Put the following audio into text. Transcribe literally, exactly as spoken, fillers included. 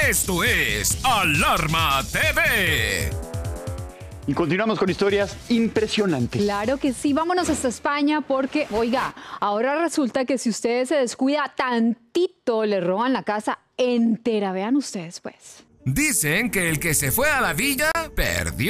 Esto es Alarma T V. Y continuamos con historias impresionantes. Claro que sí, vámonos hasta España porque, oiga, ahora resulta que si usted se descuida tantito, le roban la casa entera. Vean ustedes, pues. Dicen que el que se fue a la villa perdió.